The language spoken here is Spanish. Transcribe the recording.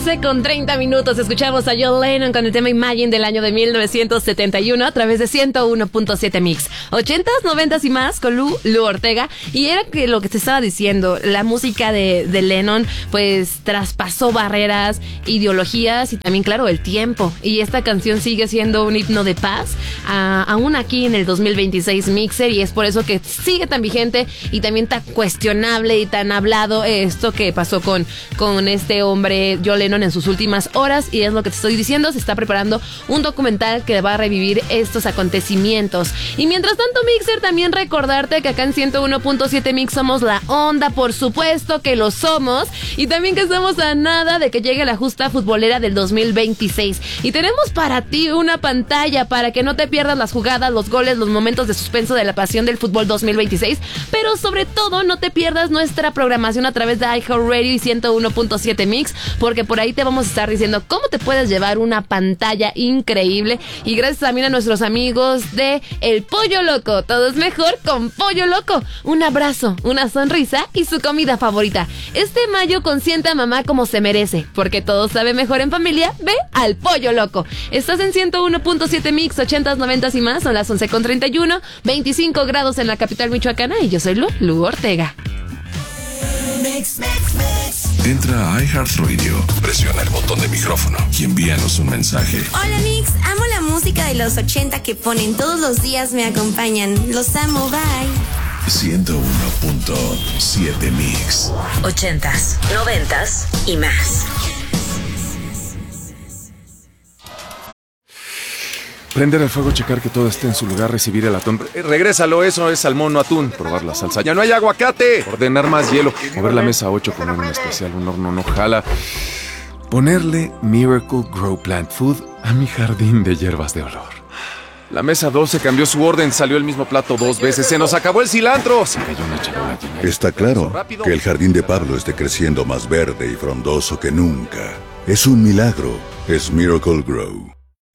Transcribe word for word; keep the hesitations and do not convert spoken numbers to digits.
once con treinta minutos. Escuchamos a John Lennon con el tema Imagine del año de mil novecientos setenta y uno a través de ciento uno punto siete Mix. ochentas, noventas y más con Lu, Lu Ortega. Y era que lo que te estaba diciendo, la música de, de Lennon pues traspasó barreras, ideologías y también, claro, el tiempo. Y esta canción sigue siendo un himno de paz, a, aún aquí en el dos mil veintiséis Mixer, y es por eso que sigue tan vigente y también tan cuestionable y tan hablado esto que pasó con, con este hombre John Lennon en sus últimas horas. Y es lo que te estoy diciendo, se está preparando un documental que va a revivir estos acontecimientos. Y mientras tanto, Mixer, también recordarte que acá en ciento uno punto siete Mix somos la onda, por supuesto que lo somos, y también que estamos a nada de que llegue la justa futbolera del dos mil veintiséis. Y tenemos para ti una pantalla para que no te pierdas las jugadas, los goles, los momentos de suspenso de la pasión del fútbol dos mil veintiséis, pero sobre todo no te pierdas nuestra programación a través de iHeartRadio y ciento uno punto siete Mix, porque por ahí te vamos a estar diciendo cómo te puedes llevar una pantalla increíble. Y gracias también a nuestros amigos de El Pollo Loco, todo es mejor con Pollo Loco. Un abrazo, una sonrisa y su comida favorita. Este mayo consiente a mamá como se merece, porque todo sabe mejor en familia. Ve al Pollo Loco. Estás en ciento uno punto siete Mix, ochentas, noventas y más. Son las once con treinta y uno, veinticinco grados en la capital michoacana, y yo soy Lu, Lu Ortega. Mix, mix, mix. Entra a iHeartRadio, presiona el botón de micrófono y envíanos un mensaje. Hola Mix, amo la música de los ochenta que ponen todos los días, me acompañan. Los amo, bye. ciento uno punto siete Mix. Ochentas, noventas y más. Prender el fuego, checar que todo esté en su lugar, recibir el atún. Eh, regrésalo, eso es salmón, no atún. Probar la salsa. ¡Ya no hay aguacate! Ordenar más hielo. Mover la mesa ocho con un especial, un horno no jala. Ponerle Miracle Grow Plant Food a mi jardín de hierbas de olor. La mesa doce cambió su orden, salió el mismo plato dos veces. ¡Se nos acabó el cilantro! Se cayó una charola llena de... Está claro que el jardín de Pablo esté creciendo más verde y frondoso que nunca. Es un milagro. Es Miracle Grow.